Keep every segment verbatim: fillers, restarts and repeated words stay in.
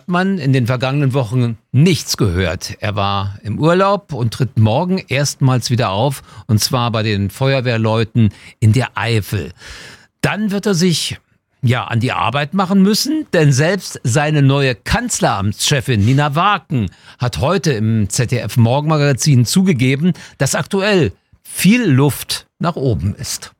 hat man in den vergangenen Wochen nichts gehört. Er war im Urlaub und tritt morgen erstmals wieder auf, und zwar bei den Feuerwehrleuten in der Eifel. Dann wird er sich ja an die Arbeit machen müssen, denn selbst seine neue Kanzleramtschefin Nina Waken hat heute im Z D F-Morgenmagazin zugegeben, dass aktuell viel Luft nach oben ist.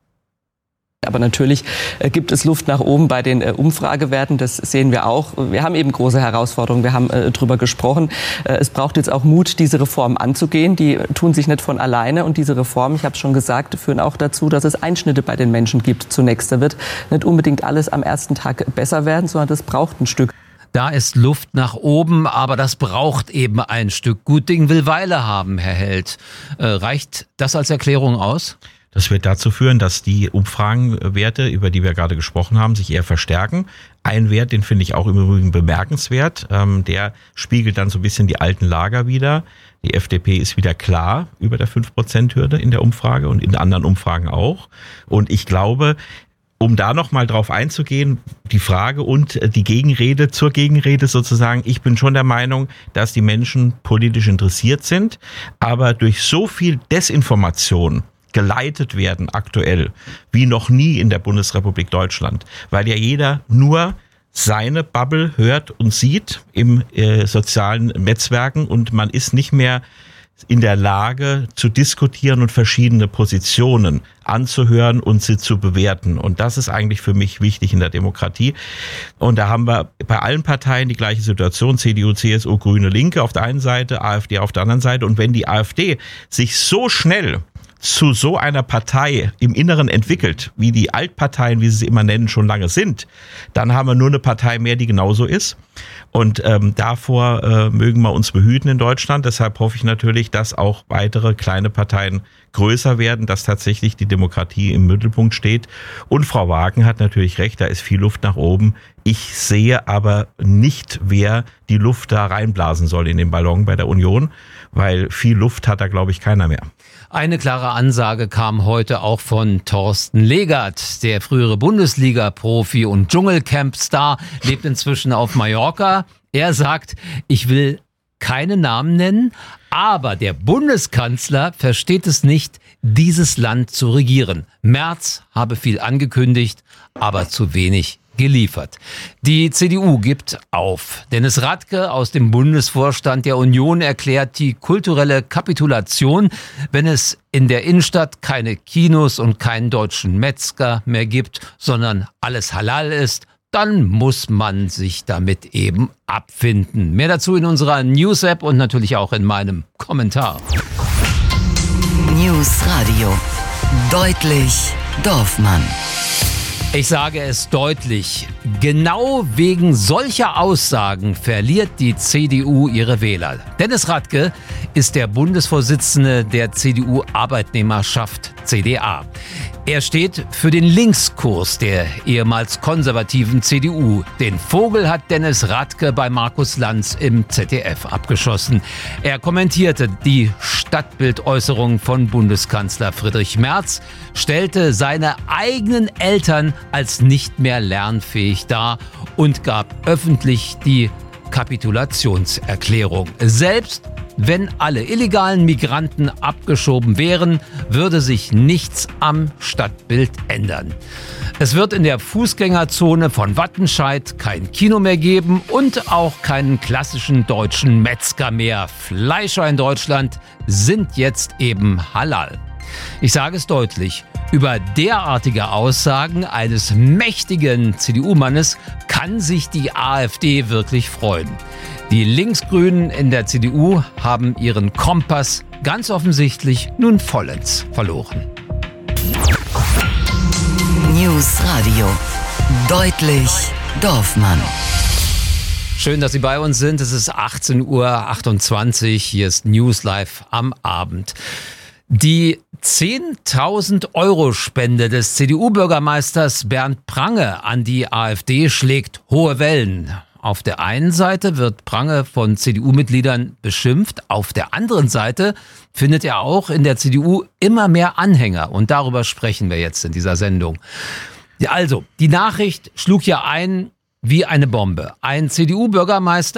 Aber natürlich äh, gibt es Luft nach oben bei den äh, Umfragewerten, das sehen wir auch. Wir haben eben große Herausforderungen, wir haben äh, drüber gesprochen. Äh, es braucht jetzt auch Mut, diese Reform anzugehen. Die tun sich nicht von alleine, und diese Reformen, ich habe es schon gesagt, führen auch dazu, dass es Einschnitte bei den Menschen gibt zunächst. Da wird nicht unbedingt alles am ersten Tag besser werden, sondern das braucht ein Stück. Da ist Luft nach oben, aber das braucht eben ein Stück. Gut Ding will Weile haben, Herr Held. Äh, reicht das als Erklärung aus? Das wird dazu führen, dass die Umfragenwerte, über die wir gerade gesprochen haben, sich eher verstärken. Ein Wert, den finde ich auch im Übrigen bemerkenswert, ähm, der spiegelt dann so ein bisschen die alten Lager wider. Die F D P ist wieder klar über der fünf Prozent Hürde in der Umfrage und in anderen Umfragen auch. Und ich glaube, um da nochmal drauf einzugehen, die Frage und die Gegenrede zur Gegenrede sozusagen, ich bin schon der Meinung, dass die Menschen politisch interessiert sind, aber durch so viel Desinformation geleitet werden aktuell wie noch nie in der Bundesrepublik Deutschland, weil ja jeder nur seine Bubble hört und sieht im äh, sozialen Netzwerken, und man ist nicht mehr in der Lage zu diskutieren und verschiedene Positionen anzuhören und sie zu bewerten. Und das ist eigentlich für mich wichtig in der Demokratie. Und da haben wir bei allen Parteien die gleiche Situation: C D U, C S U, Grüne, Linke auf der einen Seite, AfD auf der anderen Seite. Und wenn die AfD sich so schnell zu so einer Partei im Inneren entwickelt, wie die Altparteien, wie sie sie immer nennen, schon lange sind, dann haben wir nur eine Partei mehr, die genauso ist. Und ähm, davor äh, mögen wir uns behüten in Deutschland. Deshalb hoffe ich natürlich, dass auch weitere kleine Parteien größer werden, dass tatsächlich die Demokratie im Mittelpunkt steht. Und Frau Wagen hat natürlich recht, da ist viel Luft nach oben. Ich sehe aber nicht, wer die Luft da reinblasen soll in den Ballon bei der Union, weil viel Luft hat da, glaube ich, keiner mehr. Eine klare Ansage kam heute auch von Thorsten Legert. Der frühere Bundesliga-Profi und Dschungelcamp-Star lebt inzwischen auf Mallorca. Er sagt, ich will keine Namen nennen, aber der Bundeskanzler versteht es nicht, dieses Land zu regieren. Merz habe viel angekündigt, aber zu wenig geliefert. Die C D U gibt auf. Dennis Radke aus dem Bundesvorstand der Union erklärt die kulturelle Kapitulation, wenn es in der Innenstadt keine Kinos und keinen deutschen Metzger mehr gibt, sondern alles halal ist. Dann muss man sich damit eben abfinden. Mehr dazu in unserer News-App und natürlich auch in meinem Kommentar. News Radio. Deutlich Dorfmann. Ich sage es deutlich, genau wegen solcher Aussagen verliert die C D U ihre Wähler. Dennis Radke ist der Bundesvorsitzende der C D U-Arbeitnehmerschaft C D A. Er steht für den Linkskurs der ehemals konservativen C D U. Den Vogel hat Dennis Radke bei Markus Lanz im Z D F abgeschossen. Er kommentierte die Stadtbildäußerung von Bundeskanzler Friedrich Merz, stellte seine eigenen Eltern als nicht mehr lernfähig dar und gab öffentlich die Kapitulationserklärung. Selbst wenn alle illegalen Migranten abgeschoben wären, würde sich nichts am Stadtbild ändern. Es wird in der Fußgängerzone von Wattenscheid kein Kino mehr geben und auch keinen klassischen deutschen Metzger mehr. Fleischer in Deutschland sind jetzt eben halal. Ich sage es deutlich, über derartige Aussagen eines mächtigen C D U-Mannes kann sich die AfD wirklich freuen. Die Linksgrünen in der C D U haben ihren Kompass ganz offensichtlich nun vollends verloren. News Radio. Deutlich Dorfmann. Schön, dass Sie bei uns sind. Es ist achtzehn Uhr achtundzwanzig. Hier ist News Live am Abend. Die zehntausend Euro Spende des C D U-Bürgermeisters Bernd Prange an die AfD schlägt hohe Wellen. Auf der einen Seite wird Prange von C D U-Mitgliedern beschimpft, auf der anderen Seite findet er auch in der C D U immer mehr Anhänger. Und darüber sprechen wir jetzt in dieser Sendung. Ja, also, die Nachricht schlug ja ein wie eine Bombe. Ein C D U-Bürgermeister